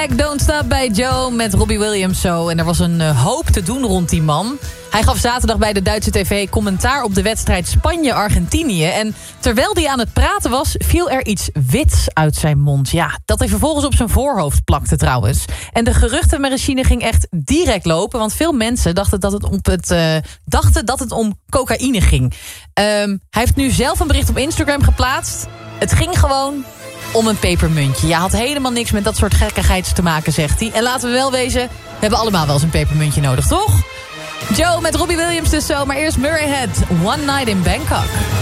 Don't Stop bij Joe met Robbie Williams zo. En er was een hoop te doen rond die man. Hij gaf zaterdag bij de Duitse tv commentaar op de wedstrijd Spanje-Argentinië. En terwijl hij aan het praten was, viel er iets wits uit zijn mond. Ja, dat hij vervolgens op zijn voorhoofd plakte trouwens. En de geruchtenmachine ging echt direct lopen. Want veel mensen dachten dat het om cocaïne ging. Hij heeft nu zelf een bericht op Instagram geplaatst. Het ging gewoon om een pepermuntje. Ja, had helemaal niks met dat soort gekkigheid te maken, zegt hij. En laten we wel wezen, we hebben allemaal wel eens een pepermuntje nodig, toch? Joe met Robbie Williams dus zo, maar eerst Murray Head, One Night in Bangkok.